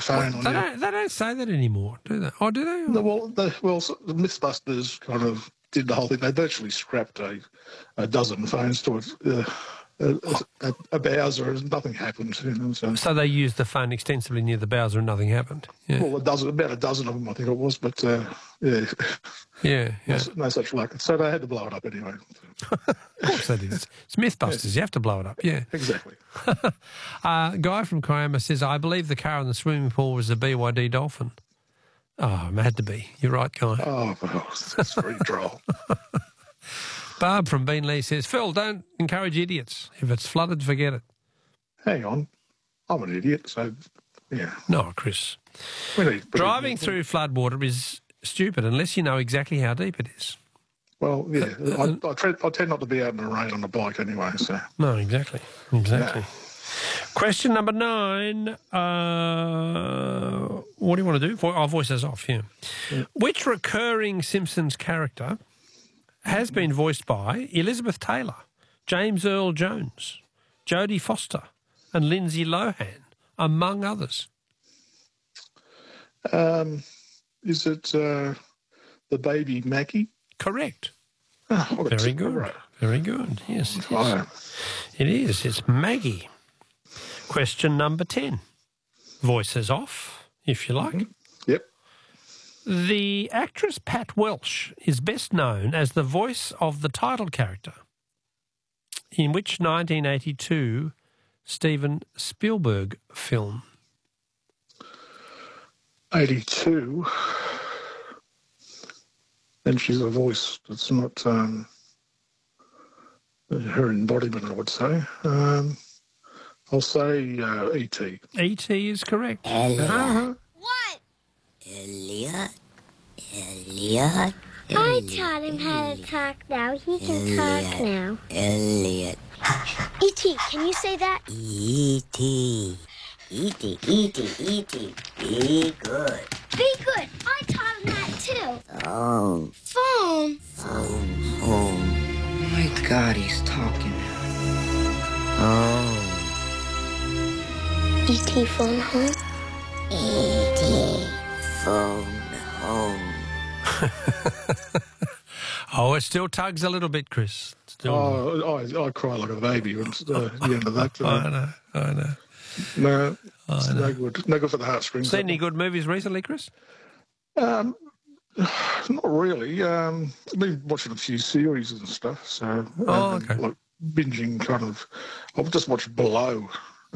phone on you. They don't say that anymore, do they? Oh, do they? No, the Mythbusters kind of did the whole thing. They virtually scrapped a dozen phones to a Bowser, and nothing happened. So they used the phone extensively near the Bowser and nothing happened. Yeah. Well, about a dozen of them, I think it was, but yeah. Yeah. No such luck. So they had to blow it up anyway. Of course they did. It's Mythbusters. Yes. You have to blow it up. Yeah. Exactly. Guy from Kiama says, I believe the car in the swimming pool was a BYD Dolphin. Oh, it had to be. You're right, Guy. Oh, well, that's very droll. Barb from Beanley says, Phil, don't encourage idiots. If it's flooded, forget it. Hang on. I'm an idiot, so, yeah. No, Chris. Driving through floodwater is stupid unless you know exactly how deep it is. Well, yeah. I tend not to be out in the rain on a bike anyway, so. No, exactly. Yeah. Question number 9. What do you want to do? Our voice is off, yeah. Which recurring Simpsons character has been voiced by Elizabeth Taylor, James Earl Jones, Jodie Foster and Lindsay Lohan, among others? Is it the baby Maggie? Correct. Oh, Very good. Right. Very good. Yes, Right. it is. It's Maggie. Question number 10. Voices off, if you like. Yep. The actress Pat Welsh is best known as the voice of the title character in which 1982 Steven Spielberg film? 82. And she's a voice that's not her embodiment, I would say. I'll say E.T. E.T. is correct. Elliot. What? Elliot. I taught him how to talk now. He can talk now. Elliot. E.T., can you say that? E.T. E.T. E.T. E.T. Be good. Be good. I taught him that too. Phone. Phone. Phone. Home. Oh my God, he's talking. Oh. E.T. phone home. E.T. Phone home. Oh, it still tugs a little bit, Chris. I cry like a baby when it's the end of that. I know. No, it's no good. No good for the heartstrings. Seen any good movies recently, Chris? Not really. I've been watching a few series and stuff, so okay. like binging kind of. I've just watched Below.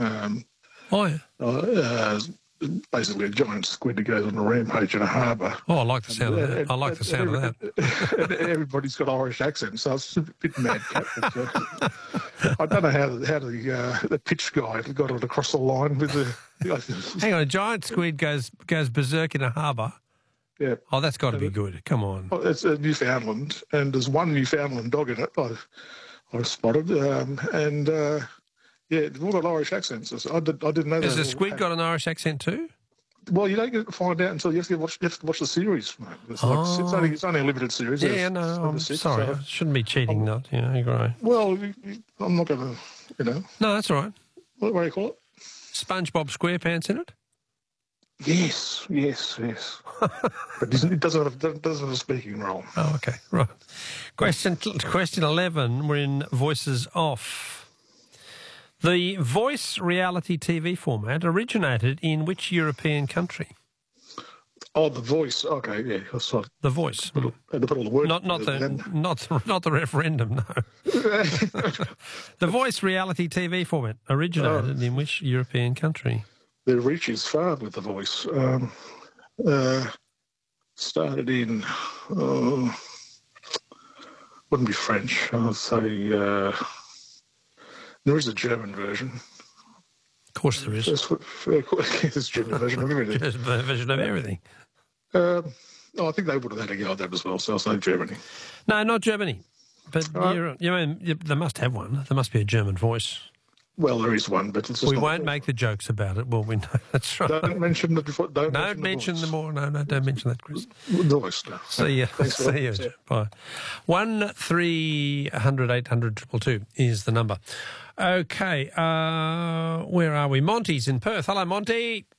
Basically a giant squid that goes on a rampage in a harbour. Oh, I like the sound of that. I like the sound of that. And everybody's got Irish accents, so it's a bit madcap. I don't know how the pitch guy got it across the line with the. Hang on, a giant squid goes berserk in a harbour. Yeah. Oh, that's got to be good. Come on. It's Newfoundland, and there's one Newfoundland dog in it. I spotted, yeah, they've all got Irish accents. I didn't know that. Has the squid got an Irish accent too? Well, you don't get to find out until you have to watch the series. It's only a limited series. Yeah, no, I'm sorry. I shouldn't be cheating, not. Yeah, you're right. Well, I'm not going to, No, that's all right. What do you call it? SpongeBob SquarePants in it? Yes. But it doesn't have a speaking role. Oh, okay, right. Question 11, we're in Voices Off. The voice reality TV format originated in which European country? Oh, The Voice. Okay, yeah. Sorry. The Voice. Had to put all the words. Not the referendum, no. The voice reality TV format originated in which European country? Their reach is far with The Voice. Started in, wouldn't be French. I'd say there is a German version. Of course there is. There's a German version of everything. There's a version of everything. I think they would have had a go at that as well, so I'll say Germany. No, not Germany. But they must have one. There must be a German voice. Well, there is one, but it's just we won't make the jokes about it, will we? No, that's right. Don't mention it before. Don't mention them more. No, don't mention that, Chris. The Voice. No. See you. Bye. 1300 800 222 is the number. Okay, where are we? Monty's in Perth. Hello, Monty.